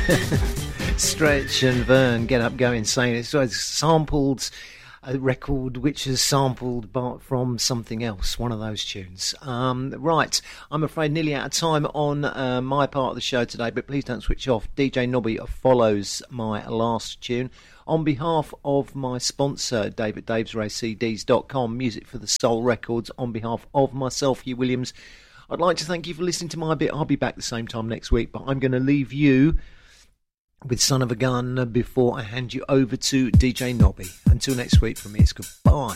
Stretch and Vern, Get Up, Go Insane. It's sampled a record which is sampled from something else, one of those tunes. Right, I'm afraid nearly out of time on my part of the show today, but please don't switch off. DJ Nobby follows my last tune. On behalf of my sponsor, Dave at davesraycds.com, Music for the Soul Records, on behalf of myself, Hugh Williams, I'd like to thank you for listening to my bit. I'll be back the same time next week, but I'm going to leave you with Son of a Gun before I hand you over to DJ Nobby. Until next week, from me, it's goodbye.